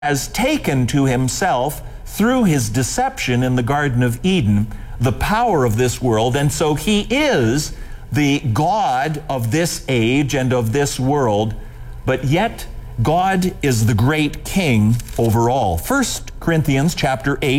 has taken to himself, through his deception in the Garden of Eden, the power of this world, and so he is the God of this age and of this world, but yet God is the great king over all. 1 Corinthians chapter 8.